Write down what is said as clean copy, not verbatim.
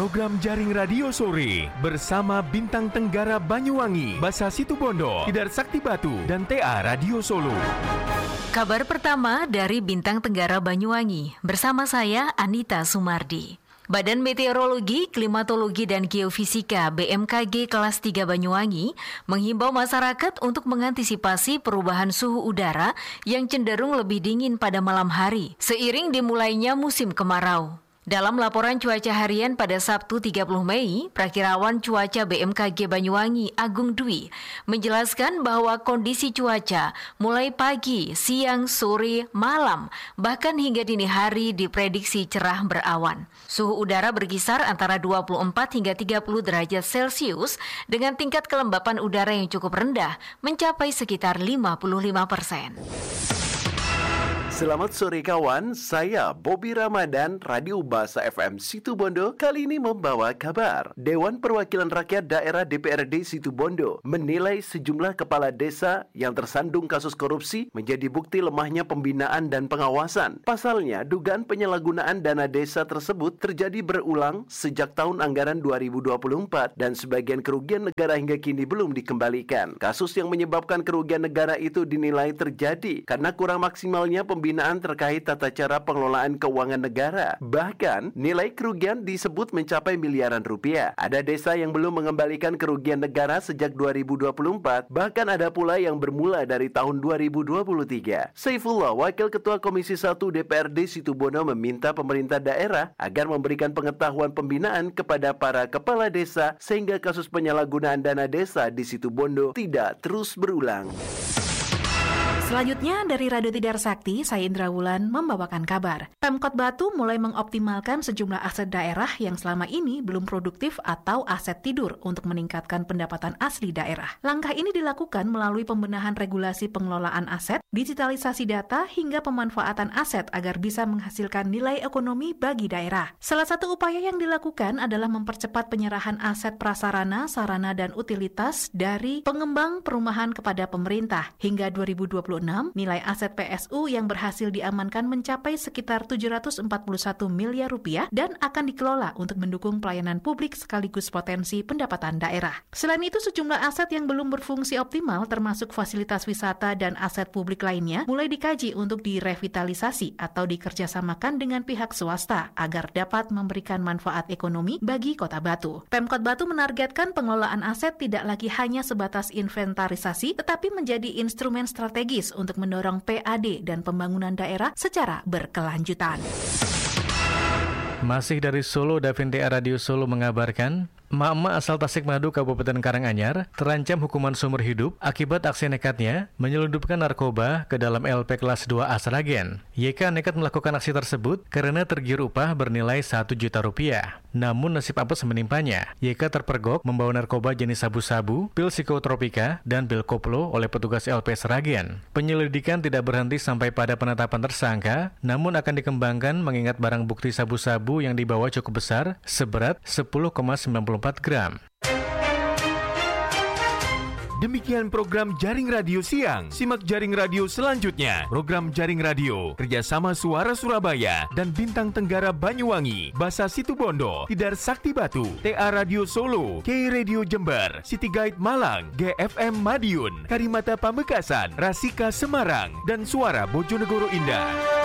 program Jaring Radio Sore bersama Bintang Tenggara Banyuwangi, Basa Situbondo, Tidar Sakti Batu, dan TA Radio Solo. Kabar pertama dari Bintang Tenggara Banyuwangi bersama saya Anita Sumardi. Badan Meteorologi, Klimatologi, dan Geofisika BMKG kelas 3 Banyuwangi menghimbau masyarakat untuk mengantisipasi perubahan suhu udara yang cenderung lebih dingin pada malam hari, seiring dimulainya musim kemarau. Dalam laporan cuaca harian pada Sabtu 30 Mei, Prakirawan Cuaca BMKG Banyuwangi Agung Dwi menjelaskan bahwa kondisi cuaca mulai pagi, siang, sore, malam, bahkan hingga dini hari diprediksi cerah berawan. Suhu udara berkisar antara 24 hingga 30 derajat Celcius dengan tingkat kelembapan udara yang cukup rendah mencapai sekitar 55%. Selamat sore kawan, saya Bobby Ramadan, Radio Basa FM Situbondo kali ini membawa kabar. Dewan Perwakilan Rakyat Daerah DPRD Situbondo menilai sejumlah kepala desa yang tersandung kasus korupsi menjadi bukti lemahnya pembinaan dan pengawasan. Pasalnya, dugaan penyalahgunaan dana desa tersebut terjadi berulang sejak tahun anggaran 2024 dan sebagian kerugian negara hingga kini belum dikembalikan. Kasus yang menyebabkan kerugian negara itu dinilai terjadi karena kurang maksimalnya pembinaan terkait tata cara pengelolaan keuangan negara. Bahkan, nilai kerugian disebut mencapai miliaran rupiah. Ada desa yang belum mengembalikan kerugian negara sejak 2024, bahkan ada pula yang bermula dari tahun 2023. Saifullah, Wakil Ketua Komisi 1 DPRD Situbondo meminta pemerintah daerah agar memberikan pengetahuan pembinaan kepada para kepala desa sehingga kasus penyalahgunaan dana desa di Situbondo tidak terus berulang. Selanjutnya dari Radio Tidar Sakti, saya Indra Wulan membawakan kabar. Pemkot Batu mulai mengoptimalkan sejumlah aset daerah yang selama ini belum produktif atau aset tidur untuk meningkatkan pendapatan asli daerah. Langkah ini dilakukan melalui pembenahan regulasi pengelolaan aset, digitalisasi data, hingga pemanfaatan aset agar bisa menghasilkan nilai ekonomi bagi daerah. Salah satu upaya yang dilakukan adalah mempercepat penyerahan aset prasarana, sarana, dan utilitas dari pengembang perumahan kepada pemerintah. Hingga 2026, nilai aset PSU yang berhasil diamankan mencapai sekitar 741 miliar rupiah dan akan dikelola untuk mendukung pelayanan publik sekaligus potensi pendapatan daerah. Selain itu, sejumlah aset yang belum berfungsi optimal termasuk fasilitas wisata dan aset publik lainnya mulai dikaji untuk direvitalisasi atau dikerjasamakan dengan pihak swasta agar dapat memberikan manfaat ekonomi bagi Kota Batu. Pemkot Batu menargetkan pengelolaan aset tidak lagi hanya sebatas inventarisasi tetapi menjadi instrumen strategis untuk mendorong PAD dan pembangunan daerah secara berkelanjutan. Masih dari Solo, Davintea Radio Solo mengabarkan, emak-emak asal Tasikmadu Kabupaten Karanganyar terancam hukuman seumur hidup akibat aksi nekatnya menyelundupkan narkoba ke dalam LP kelas 2A Sragen. YK nekat melakukan aksi tersebut karena tergiur upah bernilai 1 juta rupiah. Namun nasib apes menimpanya. YK terpergok membawa narkoba jenis sabu-sabu, pil psikotropika, dan pil koplo oleh petugas LP Sragen. Penyelidikan tidak berhenti sampai pada penetapan tersangka, namun akan dikembangkan mengingat barang bukti sabu-sabu yang dibawa cukup besar, seberat 10,94 gram. Demikian program Jaring Radio Siang. Simak Jaring Radio selanjutnya. Program Jaring Radio kerjasama Suara Surabaya dan Bintang Tenggara Banyuwangi, Basa Situbondo, Tidar Sakti Batu, TA Radio Solo, K Radio Jember, City Guide Malang, GFM Madiun, Karimata Pamekasan, Rasika Semarang, dan Suara Bojonegoro Indah.